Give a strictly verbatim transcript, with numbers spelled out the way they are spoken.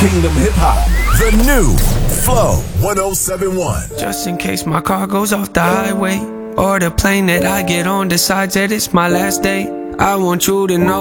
Kingdom Hip Hop. The new Flow one oh seven point one. Just in case my car goes off the highway, or the plane that I get on decides that it's my last day, I want you to know